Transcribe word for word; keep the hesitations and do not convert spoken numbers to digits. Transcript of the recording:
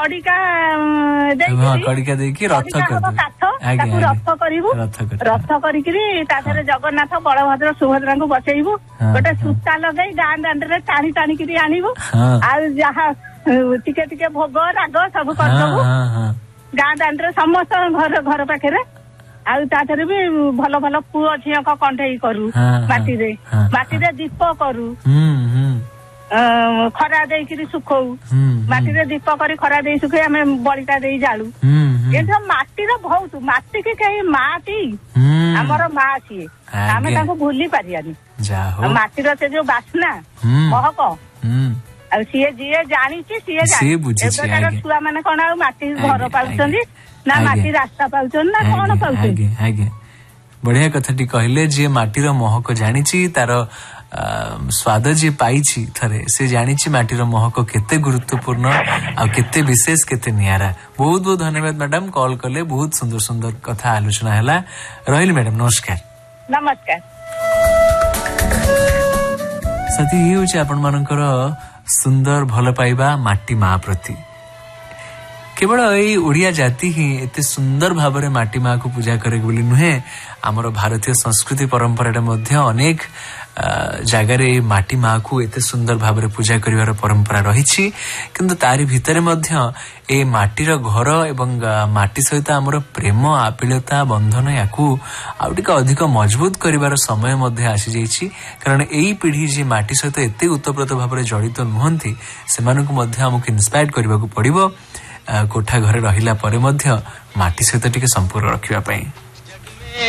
କଡିକା କଡିକା ଦେଇକି ରଥ କରିବୁ କାଠ ତାକୁ ରଥ କରିବୁ ରଥ କରିକିରି ତା ଦେହରେ ଜଗନ୍ନାଥ ବଳଭଦ୍ର ସୁଭଦ୍ରାଙ୍କୁ ବସେଇବୁ ଗୋଟେ ସୂତା ଲଗେଇ ଗାଁ ଦାଣ୍ଡରେ ଟାଣି ଟାଣିକିରି ଆଣିବୁ ଆଉ ଯାହା ଟିକେ ଟିକେ ଭୋଗ ରାଗ ସବୁ କରିଦବୁ ଗାଁ ଦାଣ୍ଡରେ ସମସ୍ତଙ୍କ ଘର ଘର ପାଖରେ ଆଉ ତା ଦେହରେ ବି ଭଲ ଭଲ ପୁଅ ଝିଅଙ୍କ କଣ୍ଢେଇ କରୁ ମାଟିରେ ମାଟିରେ ଦୀପ କରୁ ଖରା ଦେଇକିରି ଶୁଖଉ ମାଟିରେ ଦୀପ କରି ଖରା ଦେଇ ଶୁଖେଇ ଆମେ ବଳିତା ଦେଇ ଜାଳୁ ଏସବୁ ମାଟିର ବହୁତ ମାଟିକି କେହି ମାଟି ଆମର ମା ସିଏ ଆମେ ତାଙ୍କୁ ଭୁଲି ପାରିବାନି ମାଟିର ସେ ଯୋଉ ବାସ୍ନା ମହକ ଆଉ ସିଏ ଯିଏ ଜାଣିଛି ସିଏ ଏବେକାର ଛୁଆ ମାନେ କଣ ଆଉ ମାଟି ଘର ପାଉଛନ୍ତି ନା ମାଟି ରାସ୍ତା ପାଉଛନ୍ତି ନା କଣ ପାଉଛନ୍ତି। ବଢିଆ କଥାଟି କହିଲେ ଯିଏ ମାଟିର ମହକ ଜାଣିଛି ତାର ସ୍ୱାଦ ଯିଏ ପାଇଛି ଥରେ ସେ ଜାଣିଛି ମାଟିର ମହକ କେତେ ଗୁରୁତ୍ୱପୂର୍ଣ୍ଣ ଆଉ କେତେ ବିଶେଷ କେତେ ନିଆରା। ବହୁତ ବହୁତ ଧନ୍ୟବାଦ ମ୍ୟାଡାମ କଲ୍ କଲେ ବହୁତ ସୁନ୍ଦର ସୁନ୍ଦର କଥା ଆଲୋଚନା ହେଲା ରହିଲି ମ୍ୟାଡାମ ନମସ୍କାର। ନମସ୍କାର। ସାଥୀ ଇଏ ହଉଛି ଆପଣ ମାନଙ୍କର ସୁନ୍ଦର ଭଲ ପାଇବା ମାଟି ମା ପ୍ରତି। କେବଳ ଏଇ ଓଡିଆ ଜାତି ହିଁ ଏତେ ସୁନ୍ଦର ଭାବରେ ମାଟି ମା କୁ ପୂଜା କରେ ବୋଲି ନୁହେଁ ଆମର ଭାରତୀୟ ସଂସ୍କୃତି ପରମ୍ପରାଟା ମଧ୍ୟ ଅନେକ ଜାଗାରେ ମାଟି ମା କୁ ଏତେ ସୁନ୍ଦର ଭାବରେ ପୂଜା କରିବାର ପରମ୍ପରା ରହିଛି କିନ୍ତୁ ତାରି ଭିତରେ ମଧ୍ୟ ଏ ମାଟିର ଘର ଏବଂ ମାଟି ସହିତ ଆମର ପ୍ରେମ ଆବିଳତା ବନ୍ଧନ ୟାକୁ ଆଉ ଟିକେ ଅଧିକ ମଜବୁତ କରିବାର ସମୟ ମଧ୍ୟ ଆସିଯାଇଛି କାରଣ ଏଇ ପିଢି ଯିଏ ମାଟି ସହିତ ଏତେ ଉତପ୍ରୋତ ଭାବରେ ଜଡିତ ନୁହନ୍ତି ସେମାନଙ୍କୁ ମଧ୍ୟ ଆମକୁ ଇନ୍ସପାୟାର କରିବାକୁ ପଡିବ କୋଠା ଘରେ ରହିଲା ପରେ ମଧ୍ୟ ମାଟି ସହିତ ଟିକେ ସମ୍ପର୍କ ରଖିବା ପାଇଁ।